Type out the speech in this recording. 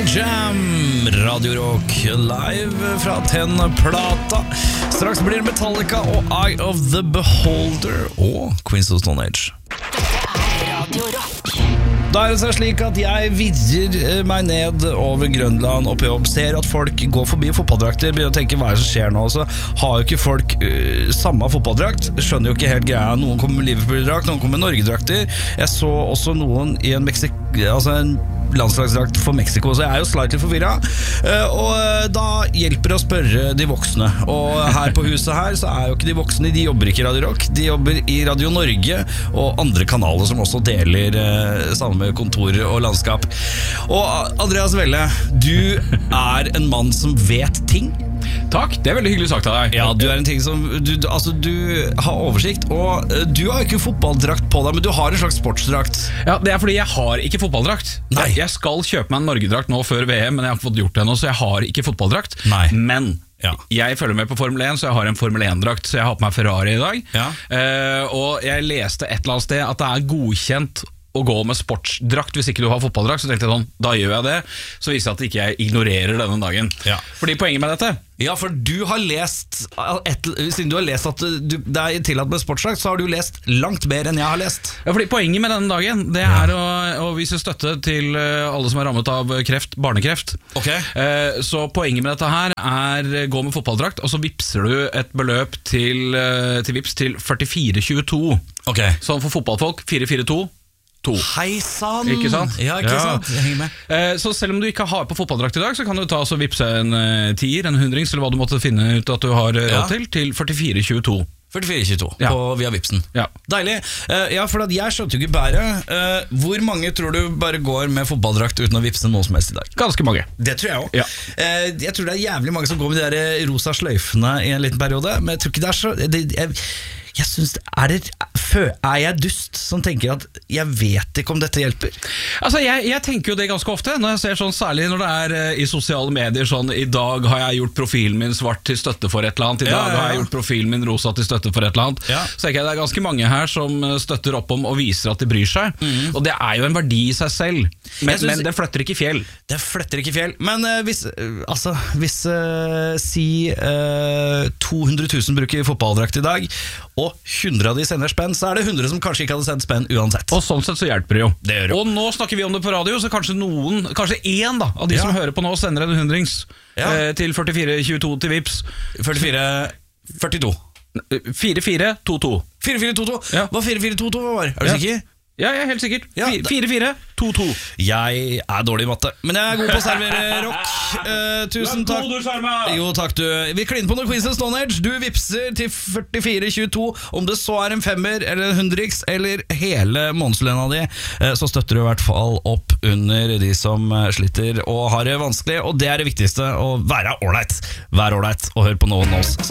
Jam, Radio Rock, live fra Tenn-plata. Straks blir Metallica og Eye of the Beholder og Queens of Stone Age. Radio Rock. Da det seg slik at jeg vidger meg ned over Grønland og på jobb, ser at folk går forbi fotballdrakter, begynner å tenke hva som skjer nå, så har jo ikke folk samme fotballdrakt, skjønner jo ikke helt greia. Noen kommer med Liverpool-drakt, noen kommer med Norge-drakter. Jeg så også noen i en landslagsdrakt for Mexico, så jeg er jo slightly forvirret. Og da hjelper det å spørre de voksne. Og her på huset her så er jo ikke de voksne, de jobber ikke i Radio Rock, de jobber i Radio Norge og andre kanaler som også deler samme kontor og landskap. Og Andreas Welle, du er en mann som vet ting. Takk, det er veldig hyggelig sagt av deg. Ja, du er en ting som du har oversikt, og du har ikke fotballdrakt på deg, men du har en slags sportsdrakt. Ja, det er fordi jeg har ikke fotballdrakt. Nei. Jeg skal kjøpe meg en Norgedrakt nå før VM, men jeg har ikke fått gjort det ennå, så jeg har ikke fotballdrakt. Nei. Men ja. Jeg følger med på Formel 1, så jeg har en Formel 1-drakt, så jeg har på meg Ferrari i dag. Ja. Og jeg leste et eller annet sted at det er godkjent å gå med sportsdrakt hvis ikke du har fotballdrakt. Så tenkte jeg sånn, da gjør jeg det. Så viser det at ikke jeg ignorerer denne dagen. Ja. Fordi poenget med dette, Ja, for du har lest siden du har lest at det er tillatt med sportsdrakt, så har du lest langt mer enn jeg har lest. Ja, fordi poenget med denne dagen, det er å vise støtte til alle som er rammet av kreft, barnekreft. Okay. Så poenget med dette her er gå med fotballdrakt, og så vipser du et beløp til vips til 4422. Okay. Sånn for fotballfolk, 442. Hei sann! Ikke sant? Ja, ikke sant? Jeg henger med. Så selv om du ikke har på fotballdrakt i dag, så kan du ta og vipse en tier, en hundrings, eller hva du måtte finne ut at du har råd til 4422. 4422 Ja. via Vipsen. Ja. Deilig. Ja, for at jeg skjønte jo ikke bæret. Hvor mange tror du bare går med fotballdrakt uten å vipse noe som helst i dag? Ganske mange. Det tror jeg også. Ja. Jeg tror det er jævlig mange som går med de der rosa sløyfene i en liten periode, men jeg tror ikke det er så... Jeg synes er jeg dust som tenker at jeg vet ikke om dette hjelper? Altså jeg tenker jo det ganske ofte når jeg ser sånn, særlig når det er i sosiale medier sånn, i dag har jeg gjort profilen min svart til støtte for et eller annet, i dag har jeg gjort profilen min rosa til støtte for et eller annet. Så tenker jeg det er ganske mange her som støtter opp om og viser at de bryr seg, og det er jo en verdi i seg selv, men det flytter ikke fjell. Det flytter ikke fjell, men hvis si 200 000 bruker fotballdrakt i dag, og 100 av de sender spenn, så er det 100 som kanskje ikke hadde sendt spenn uansett. Og sånn sett så hjelper det jo. Det gjør det. Og nå snakker vi om det på radio, så kanskje en av de som hører på nå sender en hundrings til 4422 til Vips. 4422 4422 4422. Hva 4422 var? Er du sikker? Ja, jeg er helt sikkert. 4422. Jeg er dårlig i matte, men jeg er god på å servere rock. Tusen takk. Jo, takk du. Vi kliner på noe Queens of Stone Age. Du vipser til 4422. Om det så er en femmer eller en hundriks eller hele månedslønna di, så støtter du i hvert fall opp under de som sliter og har det vanskelig. Og det er det viktigste, å være ålreit. Vær ålreit og hør på noen av oss.